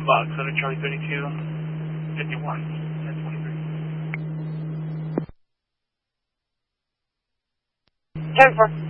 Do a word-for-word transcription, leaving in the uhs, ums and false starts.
Box, Center Charlie thirty-two, fifty-one, ten twenty-three. ten four.